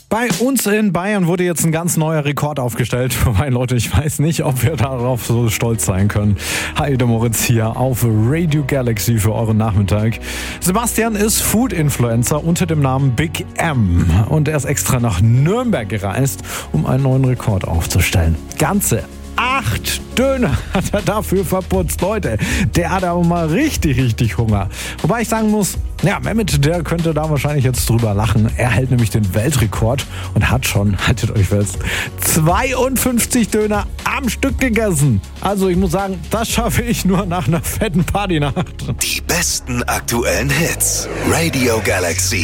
Bei uns in Bayern wurde jetzt ein ganz neuer Rekord aufgestellt. Wobei, Leute, ich weiß nicht, ob wir darauf so stolz sein können. Hi, der Moritz hier auf Radio Galaxy für euren Nachmittag. Sebastian ist Food-Influencer unter dem Namen Big M. Und er ist extra nach Nürnberg gereist, um einen neuen Rekord aufzustellen. Ganze 8 Döner hat er dafür verputzt. Leute, der hat aber mal richtig Hunger. Wobei ich sagen muss, ja, Mehmet, der könnte da wahrscheinlich jetzt drüber lachen. Er hält nämlich den Weltrekord und hat schon, haltet euch fest, 52 Döner am Stück gegessen. Also ich muss sagen, das schaffe ich nur nach einer fetten Partynacht. Die besten aktuellen Hits. Radio Galaxy.